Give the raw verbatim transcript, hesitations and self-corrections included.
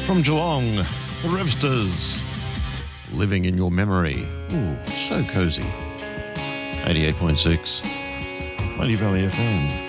From Geelong, the Revsters, living in your memory. Ooh, so cosy. eighty-eight point six, Mighty Valley F M.